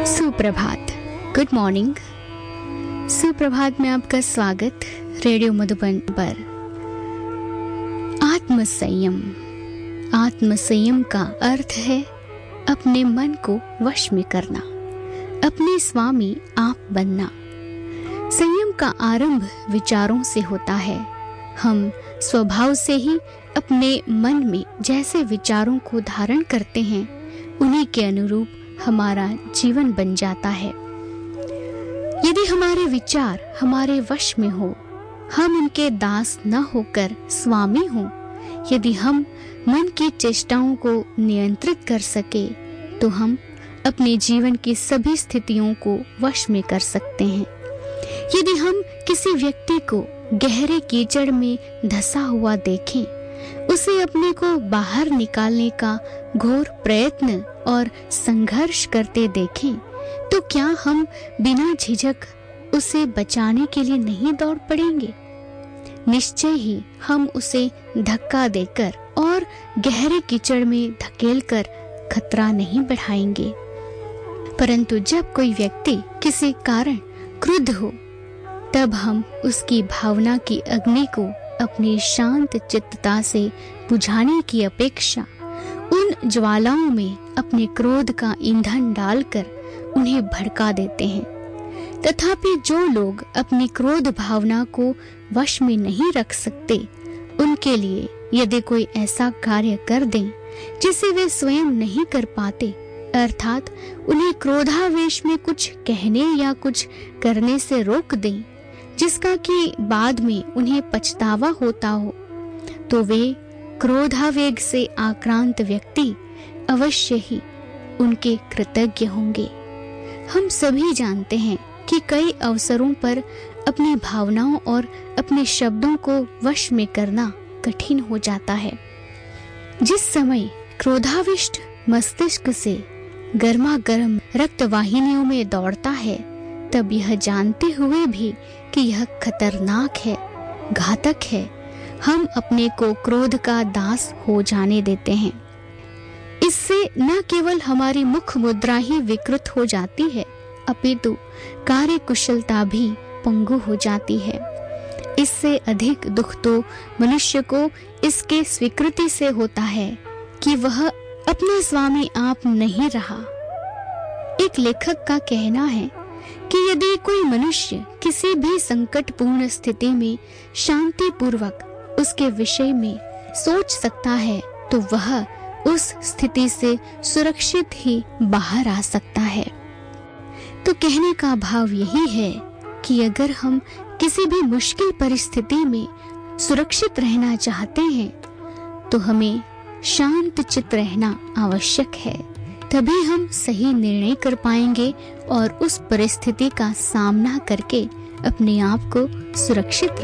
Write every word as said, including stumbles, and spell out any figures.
सुप्रभात, good morning. सुप्रभात में आपका स्वागत रेडियो मधुबन पर। आत्मसंयम आत्मसंयम का अर्थ है अपने मन को वश में करना, अपने स्वामी आप बनना। संयम का आरंभ विचारों से होता है। हम स्वभाव से ही अपने मन में जैसे विचारों को धारण करते हैं, उन्हीं के अनुरूप हमारा जीवन बन जाता है। यदि हमारे विचार हमारे वश में हो, हम उनके दास न होकर स्वामी हों, यदि हम मन की चेष्टाओं को नियंत्रित कर सके, तो हम अपने जीवन की सभी स्थितियों को वश में कर सकते हैं। यदि हम किसी व्यक्ति को गहरे कीचड़ में धंसा हुआ देखें, उसे अपने को बाहर निकालने का घोर प्रयत्न और संघर्ष करते देखें, तो क्या हम बिना झिझक उसे बचाने के लिए नहीं दौड़ पड़ेंगे? निश्चय ही हम उसे धक्का देकर और गहरे कीचड़ में धकेलकर खतरा नहीं बढ़ाएंगे। परंतु जब कोई व्यक्ति किसी कारण क्रुद्ध हो, तब हम उसकी भावना की अग्नि को अपनी शांत चित्तता से बुझाने की अपेक्षा उन ज्वालाओं में अपने क्रोध का ईंधन डालकर उन्हें भड़का देते हैं। तथापि जो लोग अपनी क्रोध भावना को वश में नहीं रख सकते, उनके लिए यदि कोई ऐसा कार्य कर दें जिसे वे स्वयं नहीं कर पाते, अर्थात उन्हें क्रोधावेश में कुछ कहने या कुछ करने से रोक दें, जिसका कि बाद में उन्हें पछतावा होता हो, तो वे क्रोधावेग से आक्रांत व्यक्ति अवश्य ही उनके कृतज्ञ होंगे। हम सभी जानते हैं कि कई अवसरों पर अपनी भावनाओं और अपने शब्दों को वश में करना कठिन हो जाता है। जिस समय क्रोधाविष्ट मस्तिष्क से गर्मा गर्म रक्त वाहिनियों में दौड़ता है, तब यह जानते हुए भी कि यह खतरनाक है, घातक है, हम अपने को क्रोध का दास हो जाने देते हैं। इससे न केवल हमारी मुख मुद्रा ही विकृत हो जाती है, अपितु कार्य कुशलता भी पंगु हो जाती है। इससे अधिक दुख तो मनुष्य को इसके स्वीकृति से होता है कि वह अपना स्वामी आप नहीं रहा। एक लेखक का कहना है कि यदि कोई मनुष्य किसी भी संकटपूर्ण स्थिति में शांति पूर्वक उसके विषय में सोच सकता है, तो वह उस स्थिति से सुरक्षित ही बाहर आ सकता है। तो कहने का भाव यही है कि अगर हम किसी भी मुश्किल परिस्थिति में सुरक्षित रहना चाहते हैं, तो हमें शांत चित्त रहना आवश्यक है। तभी हम सही निर्णय कर पाएंगे और उस परिस्थिति का सामना करके अपने आप को सुरक्षित